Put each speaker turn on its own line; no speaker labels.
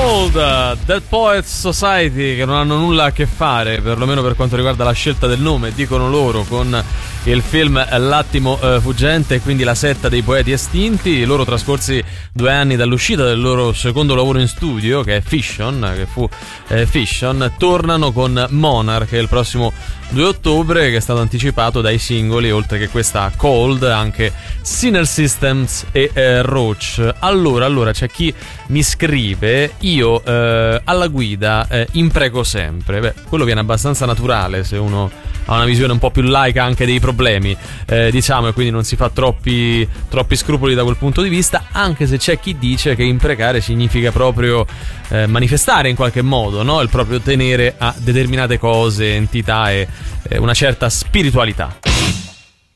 Cold, Dead Poets Society, che non hanno nulla a che fare, perlomeno per quanto riguarda la scelta del nome, dicono loro, con il film L'attimo fuggente, e quindi la setta dei poeti estinti. Loro, trascorsi 2 anni dall'uscita del loro secondo lavoro in studio, che è Fission, che fu Fission, tornano con Monarch il prossimo 2 ottobre, che è stato anticipato dai singoli, oltre che questa Cold, anche Sinner Systems e Roach. Allora c'è chi mi scrive: io alla guida impreco sempre. Beh, quello viene abbastanza naturale se uno ha una visione un po' più laica anche dei problemi, diciamo, e quindi non si fa troppi scrupoli da quel punto di vista, anche se c'è chi dice che imprecare significa proprio manifestare in qualche modo, no? Il proprio tenere a determinate cose, entità e una certa spiritualità.